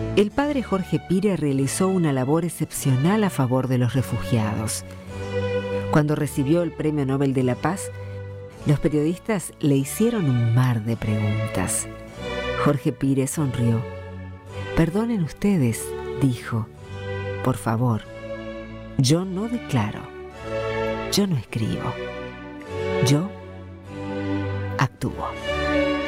El padre Jorge Pire realizó una labor excepcional a favor de los refugiados. Cuando recibió el Premio Nobel de la Paz, los periodistas le hicieron un mar de preguntas. Jorge Pire sonrió. «Perdonen ustedes», dijo. «Por favor, yo no declaro, yo no escribo, yo actúo».